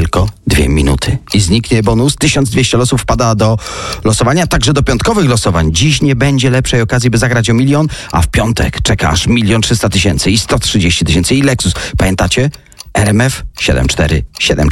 tylko 2 minuty i zniknie bonus. 1200 losów wpada do losowania, także do piątkowych losowań. Dziś nie będzie lepszej okazji, by zagrać o 1 000 000, a w piątek czeka aż 1 300 000 i 130 000 i Lexus. Pamiętacie? RMF 7474.